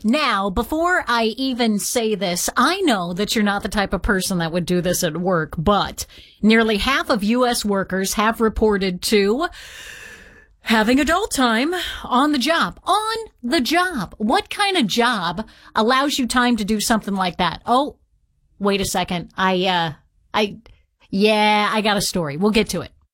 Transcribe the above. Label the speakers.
Speaker 1: Now, before I even say this, I know that you're not the type of person that would do this at work, but nearly half of U.S. workers have reported to having adult time on the job. On the job. What kind of job allows you time to do something like that? Oh, wait a second. I got a story. We'll get to it.